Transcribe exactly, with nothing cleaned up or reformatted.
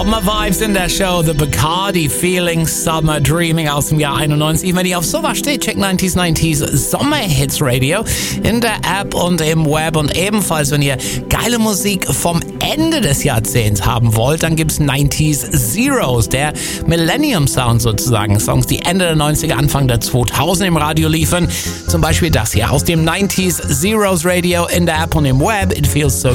Sommer-Vibes in der Show. The Bacardi Feeling Summer Dreaming aus dem Jahr einundneunzig. Wenn ihr auf sowas steht, check neunziger neunziger Sommerhits Radio in der App und im Web. Und ebenfalls, wenn ihr geile Musik vom Ende des Jahrzehnts haben wollt, dann gibt's neunziger Zeros, der Millennium Sound sozusagen. Songs, die Ende der neunziger, Anfang der zweitausender im Radio liefen. Zum Beispiel das hier aus dem neunziger Zeros Radio in der App und im Web. It feels so